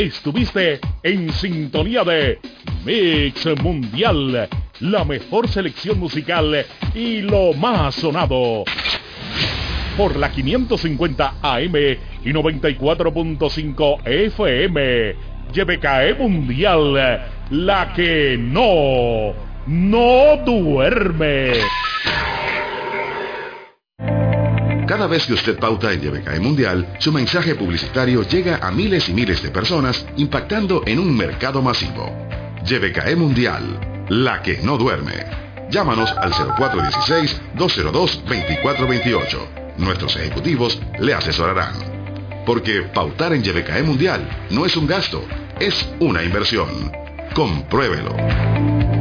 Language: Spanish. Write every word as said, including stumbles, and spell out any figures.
Estuviste en sintonía de Mix Mundial, la mejor selección musical y lo más sonado. Por la quinientos cincuenta A M y noventa y cuatro punto cinco F M. Y V K E Mundial, la que no, no duerme. Cada vez que usted pauta en Y V K E Mundial, su mensaje publicitario llega a miles y miles de personas, impactando en un mercado masivo. Y V K E Mundial, la que no duerme. Llámanos al cero cuatro uno seis, dos cero dos, dos cuatro dos ocho. Nuestros ejecutivos le asesorarán. Porque pautar en Y V K E Mundial no es un gasto, es una inversión. Compruébelo.